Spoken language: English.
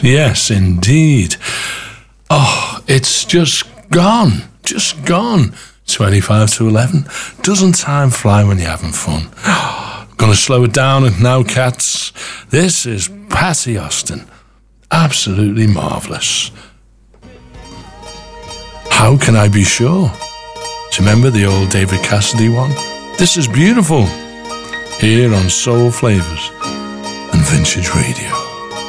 Yes, indeed. Oh, it's just gone. Just gone. 25 to 11. Doesn't time fly when you're having fun? Gonna slow it down now, cats. This is Patty Austin. Absolutely marvellous. How Can I Be Sure? Do you remember the old David Cassidy one? This is beautiful. Here on Soul Flavours and Vintage Radio.